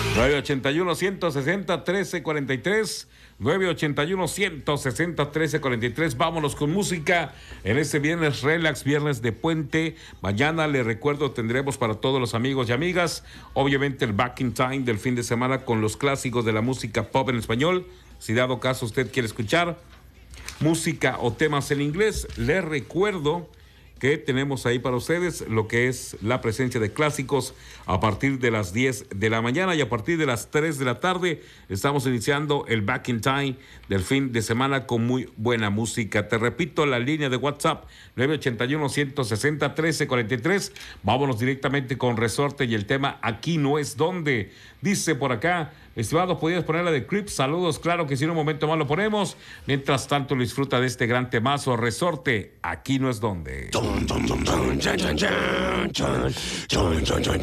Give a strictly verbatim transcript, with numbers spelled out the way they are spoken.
nueve ochenta y uno, ciento sesenta, trece cuarenta y tres. nueve ochenta y uno, ciento sesenta, trece cuarenta y tres. Vámonos con música en este viernes relax, viernes de puente. Mañana, les recuerdo, tendremos para todos los amigos y amigas, obviamente el Back in Time del fin de semana con los clásicos de la música pop en español. Si dado caso usted quiere escuchar música o temas en inglés, les recuerdo que tenemos ahí para ustedes lo que es la presencia de clásicos a partir de las diez de la mañana, y a partir de las tres de la tarde estamos iniciando el Back in Time del fin de semana con muy buena música. Te repito, la línea de WhatsApp nueve ochenta y uno, ciento sesenta, trece cuarenta y tres. Vámonos directamente con Resorte y el tema Aquí no es donde. Dice por acá, estimado, ¿podrías poner la de Crips? Saludos, claro que si en un momento más lo ponemos. Mientras tanto, disfruta de este gran temazo, Resorte, Aquí no es donde.